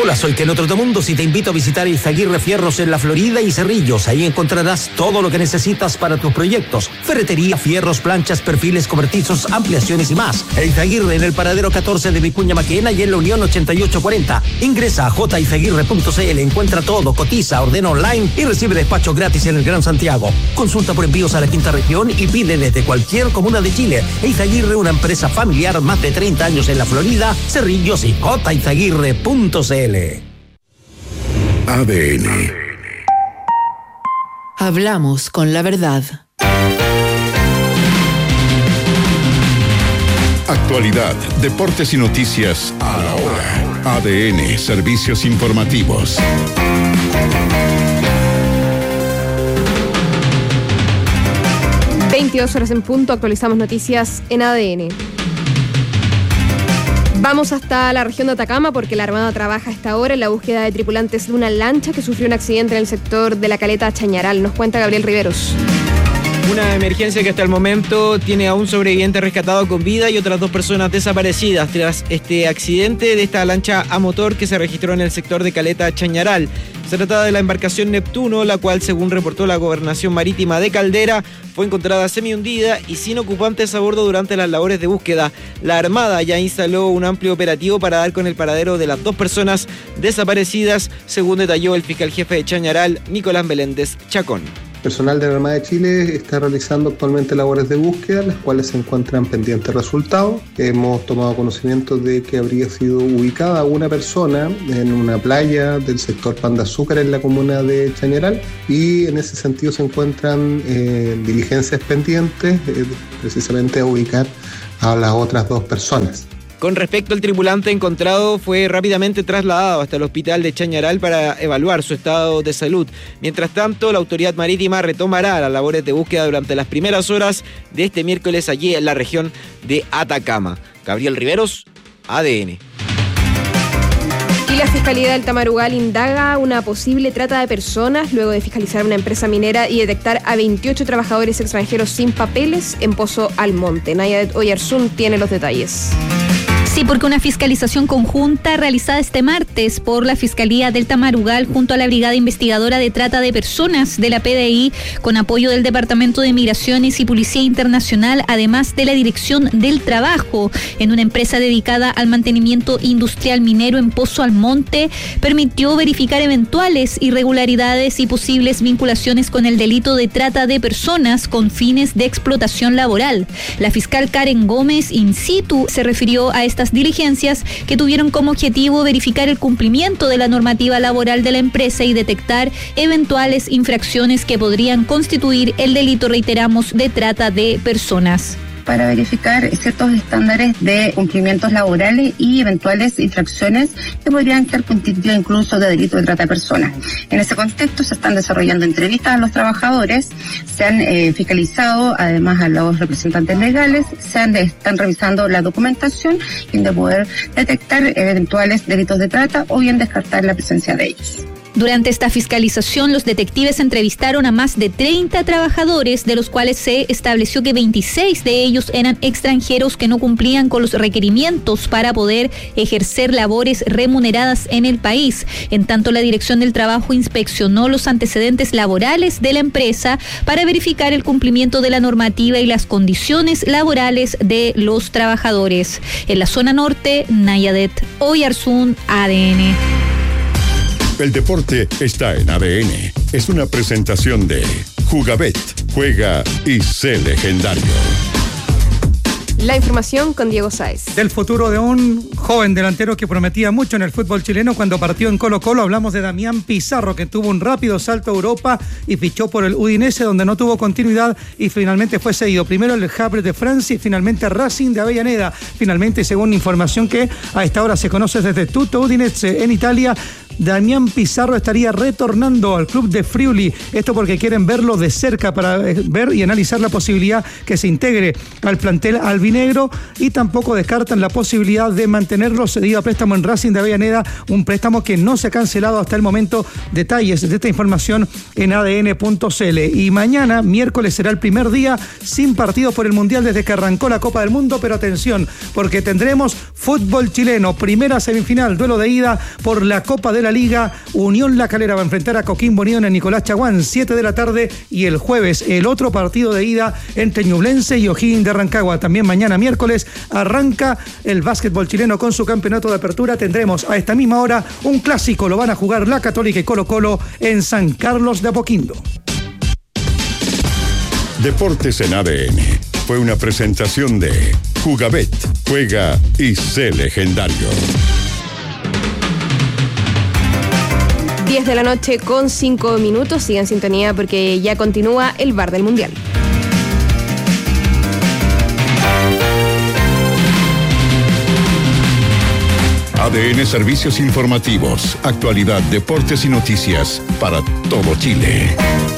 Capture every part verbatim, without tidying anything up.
Hola, soy Ken Trotamundos y te invito a visitar Izaguirre Fierros en La Florida y Cerrillos. Ahí encontrarás todo lo que necesitas para tus proyectos: ferretería, fierros, planchas, perfiles, cobertizos, ampliaciones y más. Izaguirre en el paradero catorce de Vicuña Maquena y en la Unión ochenta y ocho cuarenta. Ingresa a j izaguirre punto c l, encuentra todo, cotiza, ordena online y recibe despacho gratis en el Gran Santiago. Consulta por envíos a la quinta región y pide desde cualquier comuna de Chile. Izaguirre, una empresa familiar, más de treinta años en La Florida, Cerrillos y j izaguirre punto c l. A D N. Hablamos con la verdad. Actualidad, deportes y noticias a la hora. A D N, servicios informativos. veintidós horas en punto, actualizamos noticias en A D N. Vamos hasta la región de Atacama porque la Armada trabaja a esta hora en la búsqueda de tripulantes de una lancha que sufrió un accidente en el sector de la caleta Chañaral. Nos cuenta Gabriel Riveros. Una emergencia que hasta el momento tiene a un sobreviviente rescatado con vida y otras dos personas desaparecidas tras este accidente de esta lancha a motor que se registró en el sector de caleta Chañaral. Se trata de la embarcación Neptuno, la cual, según reportó la Gobernación Marítima de Caldera, fue encontrada semi-hundida y sin ocupantes a bordo durante las labores de búsqueda. La Armada ya instaló un amplio operativo para dar con el paradero de las dos personas desaparecidas, según detalló el fiscal jefe de Chañaral, Nicolás Meléndez Chacón. Personal de la Armada de Chile está realizando actualmente labores de búsqueda, las cuales se encuentran pendientes resultados. Hemos tomado conocimiento de que habría sido ubicada una persona en una playa del sector Pan de Azúcar en la comuna de Chañaral, y en ese sentido se encuentran eh, diligencias pendientes eh, precisamente a ubicar a las otras dos personas. Con respecto al tripulante encontrado, fue rápidamente trasladado hasta el hospital de Chañaral para evaluar su estado de salud. Mientras tanto, la autoridad marítima retomará las labores de búsqueda durante las primeras horas de este miércoles allí en la región de Atacama. Gabriel Riveros, A D N. Y la Fiscalía del Tamarugal indaga una posible trata de personas luego de fiscalizar una empresa minera y detectar a veintiocho trabajadores extranjeros sin papeles en Pozo Almonte. Nayadet Oyarzún tiene los detalles. Sí, porque una fiscalización conjunta realizada este martes por la Fiscalía del Tamarugal junto a la Brigada Investigadora de Trata de Personas de la P D I, con apoyo del Departamento de Migraciones y Policía Internacional, además de la Dirección del Trabajo, en una empresa dedicada al mantenimiento industrial minero en Pozo Almonte, permitió verificar eventuales irregularidades y posibles vinculaciones con el delito de trata de personas con fines de explotación laboral. La fiscal Karen Gómez, in situ, se refirió a estas diligencias que tuvieron como objetivo verificar el cumplimiento de la normativa laboral de la empresa y detectar eventuales infracciones que podrían constituir el delito, reiteramos, de trata de personas. Para verificar ciertos estándares de cumplimientos laborales y eventuales infracciones que podrían ser constituidas incluso de delito de trata de personas. En ese contexto se están desarrollando entrevistas a los trabajadores, se han eh, fiscalizado además a los representantes legales, se han, están revisando la documentación y de poder detectar eventuales delitos de trata o bien descartar la presencia de ellos. Durante esta fiscalización, los detectives entrevistaron a más de treinta trabajadores, de los cuales se estableció que veintiséis de ellos eran extranjeros que no cumplían con los requerimientos para poder ejercer labores remuneradas en el país. En tanto, la Dirección del Trabajo inspeccionó los antecedentes laborales de la empresa para verificar el cumplimiento de la normativa y las condiciones laborales de los trabajadores. En la zona norte, Nayadet Oyarzún, A D N. El deporte está en A D N. Es una presentación de Jugabet. Juega y sé legendario. La información con Diego Sáez. Del futuro de un joven delantero que prometía mucho en el fútbol chileno cuando partió en Colo-Colo. Hablamos de Damián Pizarro, que tuvo un rápido salto a Europa y fichó por el Udinese, donde no tuvo continuidad y finalmente fue cedido. Primero el Havre de Francia y finalmente Racing de Avellaneda. Finalmente, según información que a esta hora se conoce desde Tutto Udinese en Italia, Damián Pizarro estaría retornando al club de Friuli. Esto porque quieren verlo de cerca para ver y analizar la posibilidad que se integre al plantel albinegro, y tampoco descartan la posibilidad de mantenerlo cedido a préstamo en Racing de Avellaneda, un préstamo que no se ha cancelado hasta el momento. Detalles de esta información en A D N punto C L. Y mañana, miércoles, será el primer día sin partidos por el Mundial desde que arrancó la Copa del Mundo, pero atención, porque tendremos fútbol chileno, primera semifinal, duelo de ida por la Copa de la Liga. Unión La Calera va a enfrentar a Coquimbo Unido en Nicolás Chaguán, siete de la tarde, y el jueves el otro partido de ida entre Ñublense y O'Higgins de Rancagua. También mañana miércoles arranca el básquetbol chileno con su campeonato de apertura. Tendremos a esta misma hora un clásico, lo van a jugar la Católica y Colo Colo en San Carlos de Apoquindo. Deportes en A D N fue una presentación de Jugabet, juega y sé legendario. diez de la noche con cinco minutos. Sigan en sintonía porque ya continúa el Bar del Mundial. A D N Servicios Informativos, actualidad, deportes y noticias para todo Chile.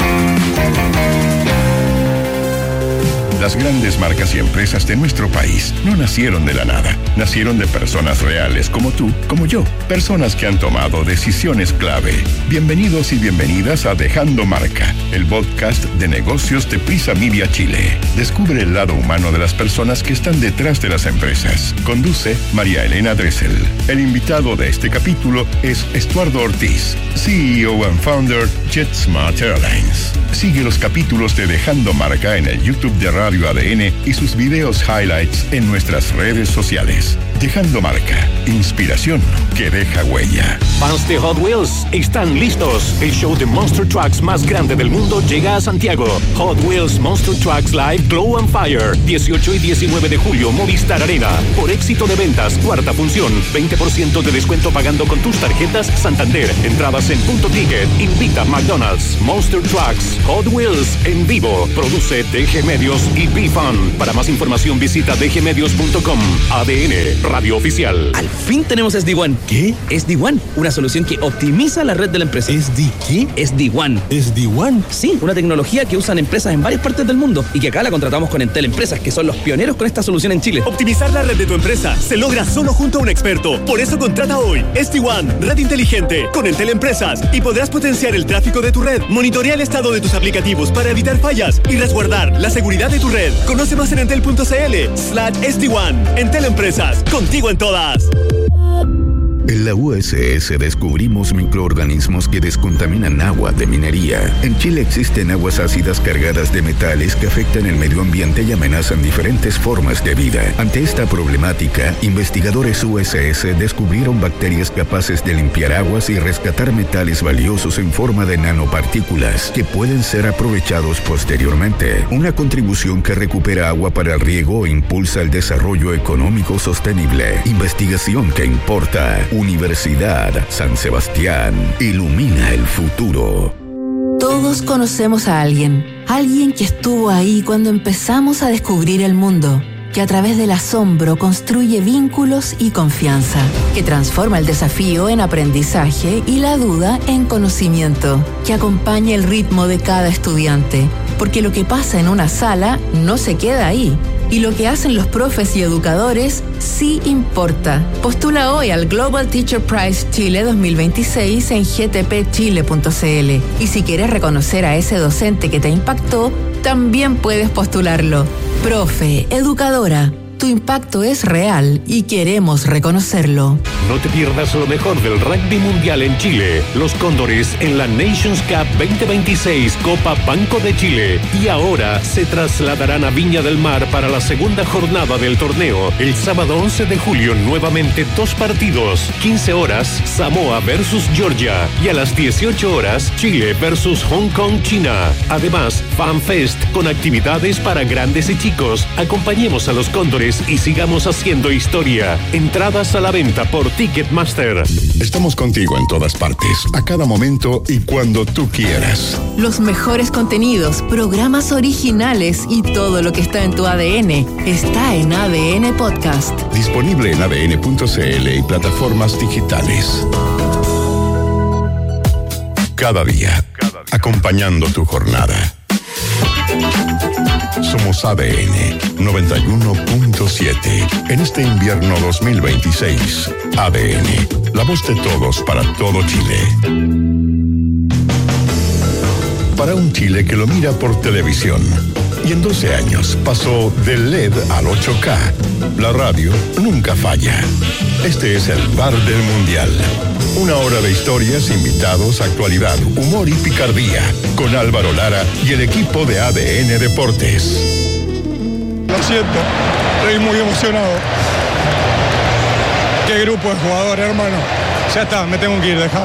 Las grandes marcas y empresas de nuestro país no nacieron de la nada. Nacieron de personas reales como tú, como yo. Personas que han tomado decisiones clave. Bienvenidos y bienvenidas a Dejando Marca, el podcast de negocios de Prisa Media Chile. Descubre el lado humano de las personas que están detrás de las empresas. Conduce María Elena Dressel. El invitado de este capítulo es Estuardo Ortiz, C E O and founder JetSmart Airlines. Sigue los capítulos de Dejando Marca en el YouTube de Radio A D N y sus videos highlights en nuestras redes sociales. Dejando Marca, inspiración que deja huella. Fans de Hot Wheels están listos. El show de Monster Trucks más grande del mundo llega a Santiago. Hot Wheels Monster Trucks Live Glow and Fire, dieciocho y diecinueve de julio, Movistar Arena. Por éxito de ventas, cuarta función, veinte por ciento de descuento pagando con tus tarjetas Santander. Entradas en Punto Ticket. Invita McDonald's. Monster Trucks Hot Wheels en vivo. Produce D G Medios y B-Fun. Para más información visita d g medios punto com. A D N Radio Oficial. Al fin tenemos S D One. ¿Qué? S D One, una solución que optimiza la red de la empresa. ¿S D qué? S D One. ¿S D One? Sí, una tecnología que usan empresas en varias partes del mundo y que acá la contratamos con Entel Empresas, que son los pioneros con esta solución en Chile. Optimizar la red de tu empresa se logra solo junto a un experto. Por eso contrata hoy S D One, red inteligente, con Entel Empresas, y podrás potenciar el tráfico de tu red, monitorear el estado de tus aplicativos para evitar fallas y resguardar la seguridad de tu red. Conoce más en entel punto c l slash S D One. Entel Empresas, contigo en todas. En la U S S descubrimos microorganismos que descontaminan agua de minería. En Chile existen aguas ácidas cargadas de metales que afectan el medio ambiente y amenazan diferentes formas de vida. Ante esta problemática, investigadores U S S descubrieron bacterias capaces de limpiar aguas y rescatar metales valiosos en forma de nanopartículas que pueden ser aprovechados posteriormente. Una contribución que recupera agua para el riego e impulsa el desarrollo económico sostenible. Investigación que importa. Universidad San Sebastián. Ilumina el futuro. Todos conocemos a alguien. Alguien que estuvo ahí cuando empezamos a descubrir el mundo. Que a través del asombro construye vínculos y confianza. Que transforma el desafío en aprendizaje y la duda en conocimiento. Que acompaña el ritmo de cada estudiante. Porque lo que pasa en una sala no se queda ahí. Y lo que hacen los profes y educadores sí importa. Postula hoy al Global Teacher Prize Chile dos mil veintiséis en g t p chile punto c l. Y si quieres reconocer a ese docente que te impactó, también puedes postularlo. Profe, educadora, tu impacto es real y queremos reconocerlo. No te pierdas lo mejor del rugby mundial en Chile. Los Cóndores en la Nations Cup veinte veintiséis Copa Banco de Chile. Y ahora se trasladarán a Viña del Mar para la segunda jornada del torneo. El sábado once de julio nuevamente dos partidos. quince horas Samoa versus Georgia. Y a las dieciocho horas Chile versus Hong Kong, China. Además, FanFest con actividades para grandes y chicos. Acompañemos a los Cóndores y sigamos haciendo historia. Entradas a la venta por Ticketmaster. Estamos contigo en todas partes, a cada momento y cuando tú quieras. Los mejores contenidos, programas originales y todo lo que está en tu A D N está en A D N Podcast. Disponible en a d n punto c l y plataformas digitales. cada día, acompañando tu jornada. Somos A D N noventa y uno punto siete. En este invierno dos mil veintiséis, A D N, la voz de todos para todo Chile. Para un Chile que lo mira por televisión y en doce años pasó del L E D al ocho K, la radio nunca falla. Este es el Bar del Mundial. Una hora de historias, invitados, actualidad, humor y picardía, con Álvaro Lara y el equipo de A D N Deportes. Lo siento, estoy muy emocionado. Qué grupo de jugadores, hermano. Ya está, me tengo que ir, dejá,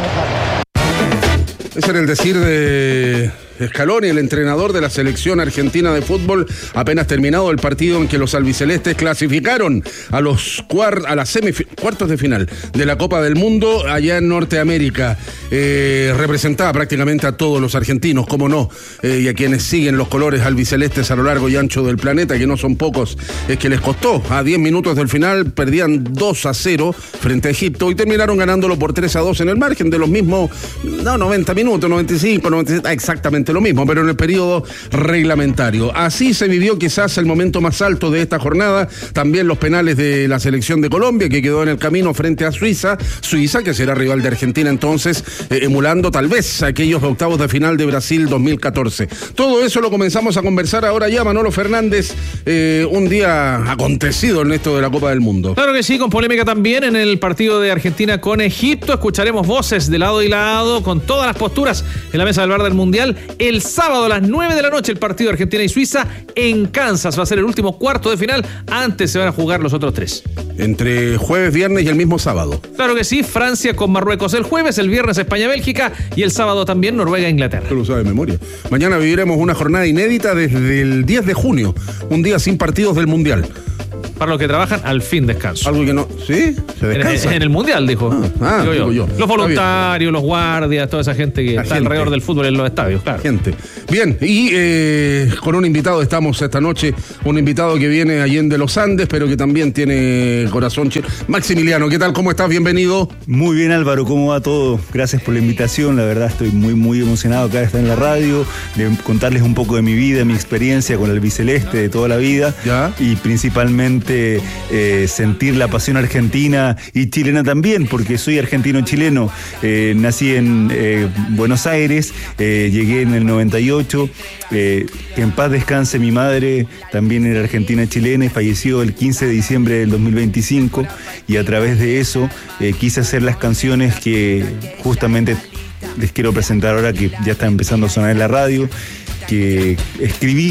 dejá. Ese era el decir de Scaloni, el entrenador de la selección argentina de fútbol, apenas terminado el partido en que los albicelestes clasificaron a los cuart a las cuartos de final de la Copa del Mundo allá en Norteamérica. Eh, representaba prácticamente a todos los argentinos, como no, eh, y a quienes siguen los colores albicelestes a lo largo y ancho del planeta, que no son pocos, es que les costó. A diez minutos del final perdían dos a cero frente a Egipto y terminaron ganándolo por tres a dos en el margen de los mismos, no, noventa minutos, noventa y cinco, noventa y siete, exactamente lo mismo, pero en el periodo reglamentario. Así se vivió quizás el momento más alto de esta jornada, también los penales de la selección de Colombia, que quedó en el camino frente a Suiza, Suiza que será rival de Argentina entonces, eh, emulando tal vez aquellos octavos de final de Brasil dos mil catorce. Todo eso lo comenzamos a conversar ahora ya, Manolo Fernández, eh, un día acontecido en esto de la Copa del Mundo. Claro que sí, con polémica también en el partido de Argentina con Egipto. Escucharemos voces de lado y lado con todas las posturas en la mesa del bar del Mundial. El sábado a las nueve de la noche el partido de Argentina y Suiza en Kansas. Va a ser el último cuarto de final. Antes se van a jugar los otros tres. Entre jueves, viernes y el mismo sábado. Claro que sí. Francia con Marruecos el jueves, el viernes España-Bélgica y el sábado también Noruega-Inglaterra. Tú lo sabes de memoria. Mañana viviremos una jornada inédita desde el diez de junio. Un día sin partidos del Mundial. Para los que trabajan, al fin descanso. Algo que no... ¿Sí? ¿Se descansa? En, en el Mundial, dijo. Ah, ah digo, digo yo. yo. Los voluntarios, los guardias, toda esa gente que La está gente. alrededor del fútbol en los estadios, claro. Gente. Bien, y eh, con un invitado estamos esta noche, un invitado que viene allende los Andes, pero que también tiene corazón chino. Maximiliano, ¿qué tal? ¿Cómo estás? Bienvenido. Muy bien, Álvaro, ¿cómo va todo? Gracias por la invitación, la verdad estoy muy, muy emocionado acá de estar en la radio, de contarles un poco de mi vida, mi experiencia con el albiceleste de toda la vida. ¿Ya? Y principalmente... Eh, sentir la pasión argentina y chilena también, porque soy argentino-chileno. Eh, nací en eh, Buenos Aires, eh, llegué en el noventa y ocho. Eh, que en paz descanse mi madre, también era argentina-chilena y falleció el quince de diciembre del dos mil veinticinco. Y a través de eso eh, quise hacer las canciones que justamente les quiero presentar ahora, que ya está empezando a sonar en la radio, que escribí